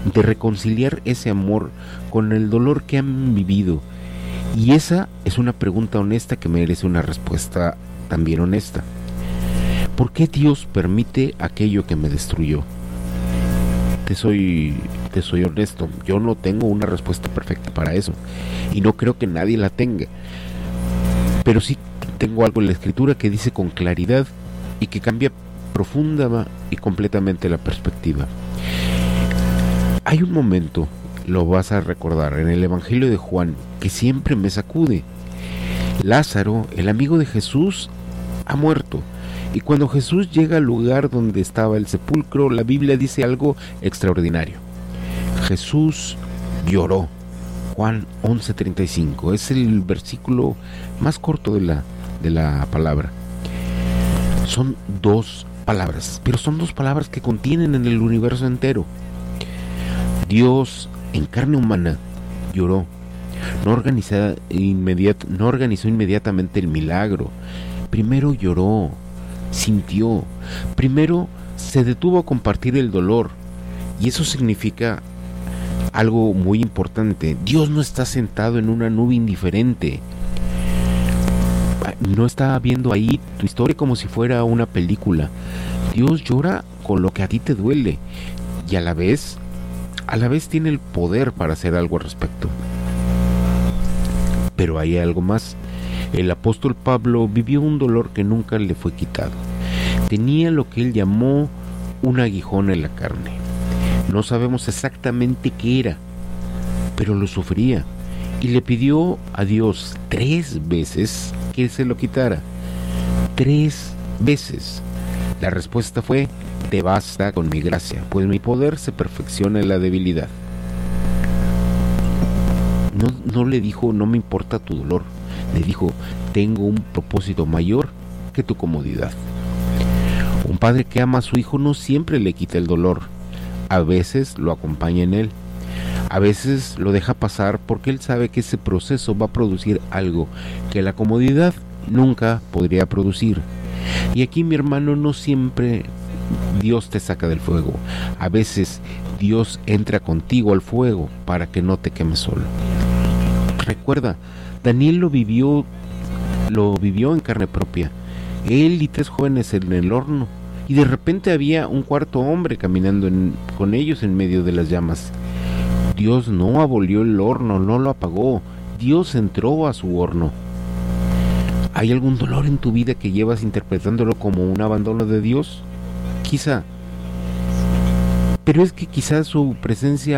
de reconciliar ese amor con el dolor que han vivido. Y esa es una pregunta honesta que merece una respuesta también honesta. ¿Por qué Dios permite aquello que me destruyó? Te soy honesto, yo no tengo una respuesta perfecta para eso y no creo que nadie la tenga, pero sí tengo algo en la escritura que dice con claridad y que cambia profunda y completamente la perspectiva. Hay un momento, lo vas a recordar, en el Evangelio de Juan, que siempre me sacude. Lázaro, el amigo de Jesús, ha muerto. Y cuando Jesús llega al lugar donde estaba el sepulcro, la Biblia dice algo extraordinario. Jesús lloró. Juan 11:35. Es el versículo más corto de la palabra. Son dos palabras, pero son dos palabras que contienen en el universo entero. Dios en carne humana lloró. No organizó inmediatamente el milagro. Primero lloró, sintió. Primero se detuvo a compartir el dolor. Y eso significa algo muy importante. Dios no está sentado en una nube indiferente. No está viendo ahí tu historia como si fuera una película. Dios llora con lo que a ti te duele. Y a la vez tiene el poder para hacer algo al respecto. Pero hay algo más. El apóstol Pablo vivió un dolor que nunca le fue quitado. Tenía lo que él llamó un aguijón en la carne. No sabemos exactamente qué era, pero lo sufría. Y le pidió a Dios 3 veces que se lo quitara. 3 veces. La respuesta fue: te basta con mi gracia, pues mi poder se perfecciona en la debilidad. No le dijo, no me importa tu dolor. Le dijo, tengo un propósito mayor que tu comodidad. Un padre que ama a su hijo no siempre le quita el dolor. A veces lo acompaña en él. A veces lo deja pasar porque él sabe que ese proceso va a producir algo que la comodidad nunca podría producir. Y aquí, mi hermano, no siempre Dios te saca del fuego. A veces Dios entra contigo al fuego para que no te quemes solo. Recuerda, Daniel lo vivió en carne propia. Él y 3 jóvenes en el horno, y de repente había un cuarto hombre caminando con ellos en medio de las llamas. Dios no abolió el horno, no lo apagó. Dios entró a su horno. ¿Hay algún dolor en tu vida que llevas interpretándolo como un abandono de Dios? Quizá. Pero es que quizás su presencia